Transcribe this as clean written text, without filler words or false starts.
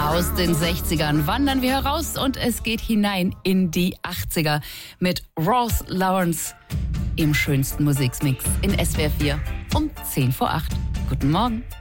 Aus den 60ern wandern wir heraus und es geht hinein in die 80er mit Ross Lawrence im schönsten Musikmix in SWR 4 um 7:50. Guten Morgen.